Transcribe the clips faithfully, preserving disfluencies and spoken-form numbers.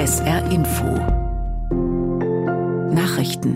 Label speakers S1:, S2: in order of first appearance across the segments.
S1: S R Info Nachrichten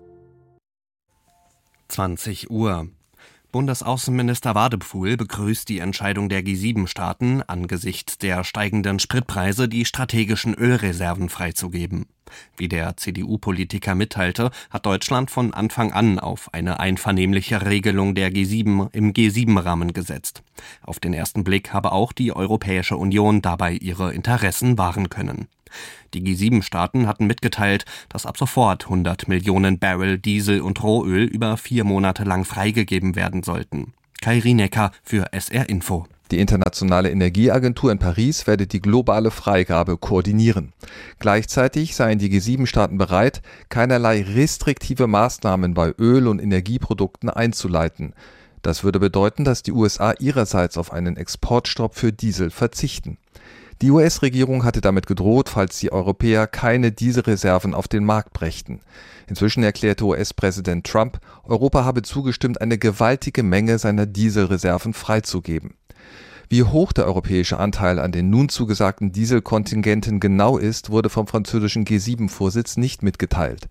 S2: zwanzig Uhr. Bundesaußenminister Wadephul begrüßt die Entscheidung der G sieben Staaten, angesichts der steigenden Spritpreise die strategischen Ölreserven freizugeben. Wie der C D U-Politiker mitteilte, hat Deutschland von Anfang an auf eine einvernehmliche Regelung der G sieben im G sieben Rahmen gesetzt. Auf den ersten Blick habe auch die Europäische Union dabei ihre Interessen wahren können. Die G sieben Staaten hatten mitgeteilt, dass ab sofort hundert Millionen Barrel Diesel und Rohöl über vier Monate lang freigegeben werden sollten. Kai Rienecker für S R Info.
S3: Die Internationale Energieagentur in Paris werde die globale Freigabe koordinieren. Gleichzeitig seien die G sieben Staaten bereit, keinerlei restriktive Maßnahmen bei Öl- und Energieprodukten einzuleiten. Das würde bedeuten, dass die U S A ihrerseits auf einen Exportstopp für Diesel verzichten. Die U S-Regierung hatte damit gedroht, falls die Europäer keine Dieselreserven auf den Markt brächten. Inzwischen erklärte U S-Präsident Trump, Europa habe zugestimmt, eine gewaltige Menge seiner Dieselreserven freizugeben. Wie hoch der europäische Anteil an den nun zugesagten Dieselkontingenten genau ist, wurde vom französischen G sieben Vorsitz nicht mitgeteilt.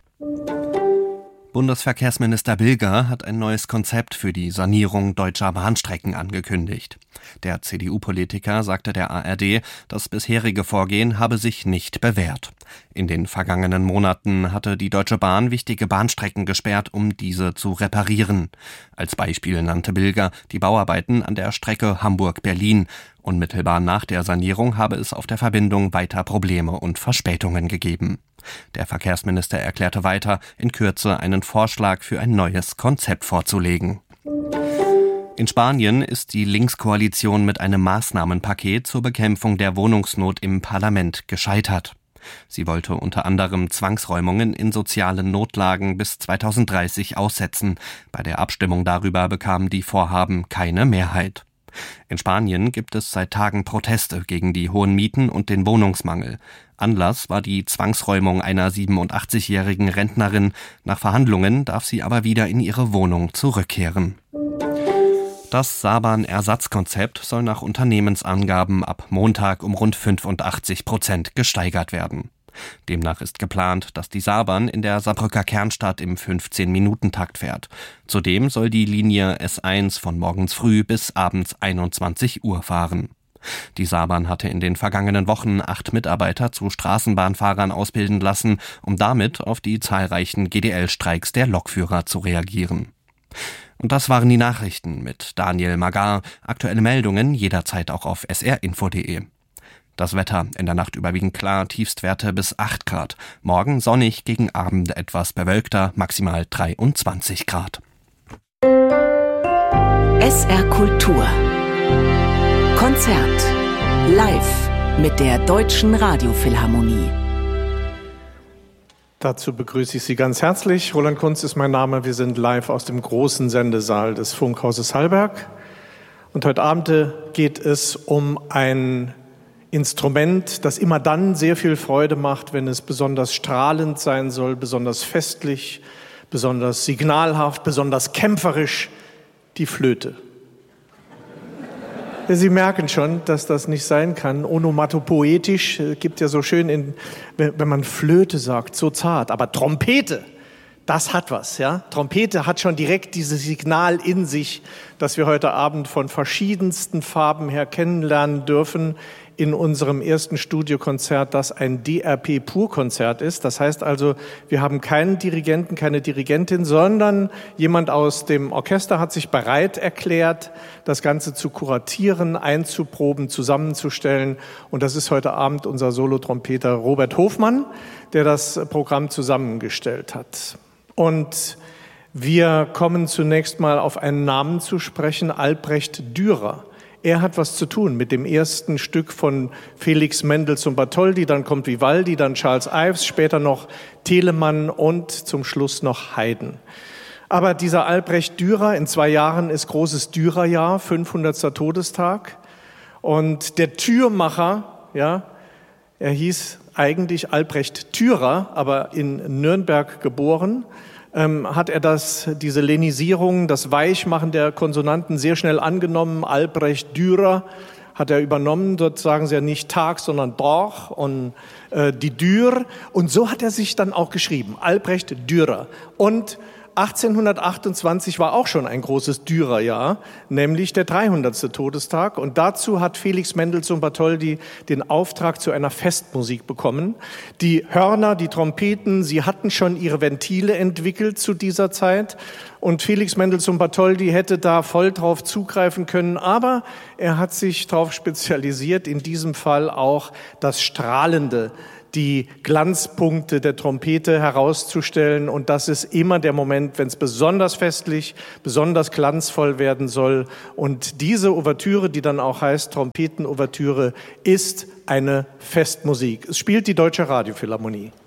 S2: Bundesverkehrsminister Bilger hat ein neues Konzept für die Sanierung deutscher Bahnstrecken angekündigt. Der C D U-Politiker sagte der A R D, das bisherige Vorgehen habe sich nicht bewährt. In den vergangenen Monaten hatte die Deutsche Bahn wichtige Bahnstrecken gesperrt, um diese zu reparieren. Als Beispiel nannte Bilger die Bauarbeiten an der Strecke Hamburg-Berlin. Unmittelbar nach der Sanierung habe es auf der Verbindung weiter Probleme und Verspätungen gegeben. Der Verkehrsminister erklärte weiter, in Kürze einen Vorschlag für ein neues Konzept vorzulegen. In Spanien ist die Linkskoalition mit einem Maßnahmenpaket zur Bekämpfung der Wohnungsnot im Parlament gescheitert. Sie wollte unter anderem Zwangsräumungen in sozialen Notlagen bis zweitausenddreißig aussetzen. Bei der Abstimmung darüber bekamen die Vorhaben keine Mehrheit. In Spanien gibt es seit Tagen Proteste gegen die hohen Mieten und den Wohnungsmangel. Anlass war die Zwangsräumung einer siebenundachtzigjährigen Rentnerin. Nach Verhandlungen darf sie aber wieder in ihre Wohnung zurückkehren. Das Saban-Ersatzkonzept soll nach Unternehmensangaben ab Montag um rund fünfundachtzig Prozent gesteigert werden. Demnach ist geplant, dass die Saban in der Saarbrücker Kernstadt im fünfzehn-Minuten-Takt fährt. Zudem soll die Linie S eins von morgens früh bis abends einundzwanzig Uhr fahren. Die Saban hatte in den vergangenen Wochen acht Mitarbeiter zu Straßenbahnfahrern ausbilden lassen, um damit auf die zahlreichen G D L-Streiks der Lokführer zu reagieren. Und das waren die Nachrichten mit Daniel Magar. Aktuelle Meldungen jederzeit auch auf s r info punkt d e. Das Wetter in der Nacht überwiegend klar, Tiefstwerte bis acht Grad. Morgen sonnig, gegen Abend etwas bewölkter, maximal dreiundzwanzig Grad.
S1: S R Kultur Konzert live mit der Deutschen Radiophilharmonie.
S4: Dazu begrüße ich Sie ganz herzlich. Roland Kunz ist mein Name. Wir sind live aus dem großen Sendesaal des Funkhauses Hallberg. Und heute Abend geht es um ein Instrument, das immer dann sehr viel Freude macht, wenn es besonders strahlend sein soll, besonders festlich, besonders signalhaft, besonders kämpferisch, die Flöte. Sie merken schon, dass das nicht sein kann. Onomatopoetisch, gibt ja so schön, in, wenn man Flöte sagt, so zart. Aber Trompete, das hat was, ja. Trompete hat schon direkt dieses Signal in sich, das wir heute Abend von verschiedensten Farben her kennenlernen dürfen in unserem ersten Studiokonzert, das ein D R P-Pur-Konzert ist. Das heißt also, wir haben keinen Dirigenten, keine Dirigentin, sondern jemand aus dem Orchester hat sich bereit erklärt, das Ganze zu kuratieren, einzuproben, zusammenzustellen. Und das ist heute Abend unser Solotrompeter Robert Hofmann, der das Programm zusammengestellt hat. Und wir kommen zunächst mal auf einen Namen zu sprechen, Albrecht Dürer. Er hat was zu tun mit dem ersten Stück von Felix Mendelssohn Bartholdy, dann kommt Vivaldi, dann Charles Ives, später noch Telemann und zum Schluss noch Haydn. Aber dieser Albrecht Dürer, in zwei Jahren ist großes Dürerjahr, fünfhundertster Todestag. Und der Türmacher, ja, er hieß eigentlich Albrecht Dürer, aber in Nürnberg geboren, ähm, hat er das, diese Lenisierung, das Weichmachen der Konsonanten sehr schnell angenommen. Albrecht Dürer hat er übernommen. Dort sagen sie ja nicht Tag, sondern Doch und äh, die Dür. Und so hat er sich dann auch geschrieben, Albrecht Dürer. Und achtzehnhundertachtundzwanzig war auch schon ein großes Dürerjahr, nämlich der dreihundertste Todestag. Und dazu hat Felix Mendelssohn Bartholdy den Auftrag zu einer Festmusik bekommen. Die Hörner, die Trompeten, sie hatten schon ihre Ventile entwickelt zu dieser Zeit. Und Felix Mendelssohn Bartholdy hätte da voll drauf zugreifen können. Aber er hat sich darauf spezialisiert, in diesem Fall auch das Strahlende, die Glanzpunkte der Trompete herauszustellen. Und das ist immer der Moment, wenn es besonders festlich, besonders glanzvoll werden soll. Und diese Ouvertüre, die dann auch heißt Trompeten-Ouvertüre, ist eine Festmusik. Es spielt die Deutsche Radiophilharmonie.